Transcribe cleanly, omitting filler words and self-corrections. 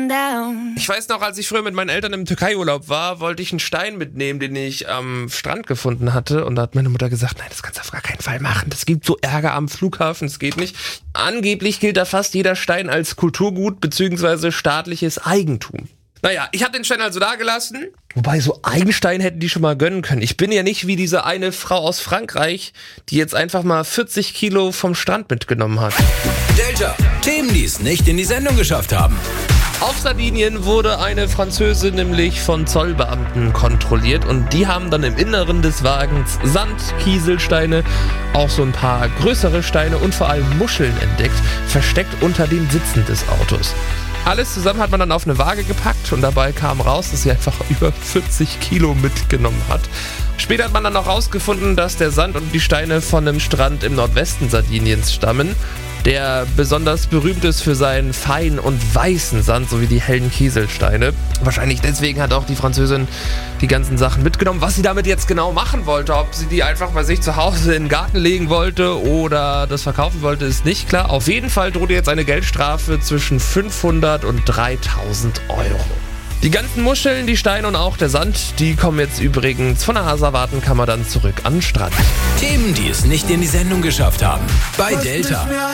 Ich weiß noch, als ich früher mit meinen Eltern im Türkei-Urlaub war, wollte ich einen Stein mitnehmen, den ich am Strand gefunden hatte. Und da hat meine Mutter gesagt, nein, das kannst du auf gar keinen Fall machen. Das gibt so Ärger am Flughafen, das geht nicht. Angeblich gilt da fast jeder Stein als Kulturgut bzw. staatliches Eigentum. Naja, ich habe den Stein also da gelassen. Wobei, so einen Stein hätten die schon mal gönnen können. Ich bin ja nicht wie diese eine Frau aus Frankreich, die jetzt einfach mal 40 Kilo vom Strand mitgenommen hat. Delta, Themen, die es nicht in die Sendung geschafft haben. Auf Sardinien wurde eine Französin nämlich von Zollbeamten kontrolliert und die haben dann im Inneren des Wagens Sand, Kieselsteine, auch so ein paar größere Steine und vor allem Muscheln entdeckt, versteckt unter den Sitzen des Autos. Alles zusammen hat man dann auf eine Waage gepackt und dabei kam raus, dass sie einfach über 40 Kilo mitgenommen hat. Später hat man dann auch rausgefunden, dass der Sand und die Steine von einem Strand im Nordwesten Sardiniens stammen, der besonders berühmt ist für seinen feinen und weißen Sand sowie die hellen Kieselsteine. Wahrscheinlich deswegen hat auch die Französin die ganzen Sachen mitgenommen. Was sie damit jetzt genau machen wollte, ob sie die einfach bei sich zu Hause in den Garten legen wollte oder das verkaufen wollte, ist nicht klar. Auf jeden Fall droht ihr jetzt eine Geldstrafe zwischen 500 und 3000 Euro. Die ganzen Muscheln, die Steine und auch der Sand, die kommen jetzt übrigens von der Asservatenkammer dann zurück an den Strand. Themen, die es nicht in die Sendung geschafft haben. Bei Delta.